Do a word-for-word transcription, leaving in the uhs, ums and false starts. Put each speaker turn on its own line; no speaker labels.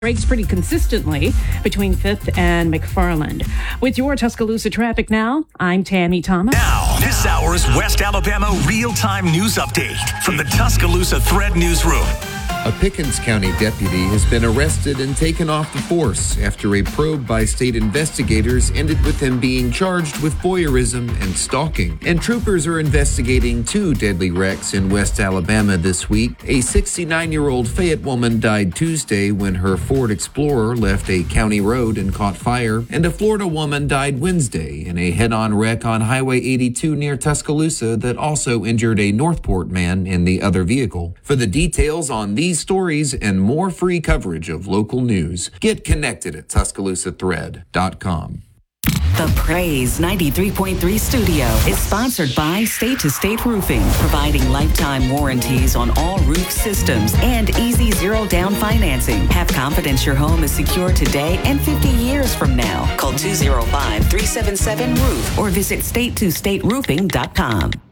breaks pretty consistently between fifth and McFarland. With your Tuscaloosa traffic now, I'm Tammy Thomas.
Now, this hour's West Alabama real-time news update from the Tuscaloosa Thread Newsroom.
A Pickens County deputy has been arrested and taken off the force after a probe by state investigators ended with him being charged with voyeurism and stalking. And troopers are investigating two deadly wrecks in West Alabama this week. A sixty-nine-year-old Fayette woman died Tuesday when her Ford Explorer left a county road and caught fire, and a Florida woman died Wednesday in a head-on wreck on Highway eighty-two near Tuscaloosa that also injured a Northport man in the other vehicle. For the details on these stories and more free coverage of local news, get connected at Tuscaloosa Thread dot com.
The Praise ninety-three point three studio is sponsored by State to State Roofing, providing lifetime warranties on all roof systems and easy zero down financing. Have confidence your home is secure today and fifty years from now. Call two oh five, three seven seven, roof or visit state to state roofing dot com.